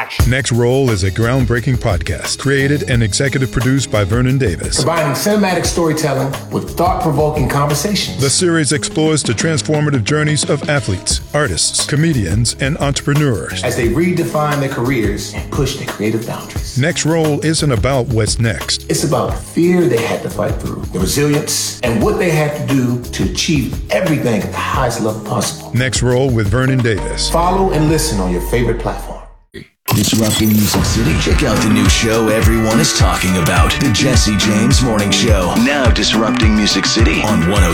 action. Next Roll is a groundbreaking podcast created and executive produced by Vernon Davis. Combining cinematic storytelling with thought-provoking conversations. The series explores the transformative journeys of athletes, artists, comedians, and entrepreneurs as they redefine their careers and push their creative boundaries. Next Roll isn't about what's next. It's about the fear they had to fight through, the resilience, and what they had to do to achieve everything at the highest level possible. Next Roll with Vernon Davis. Follow and listen on your favorite platform. Disrupting Music City. Check out the new show everyone is talking about, The Jesse James Morning Show. Now disrupting Music City on 103.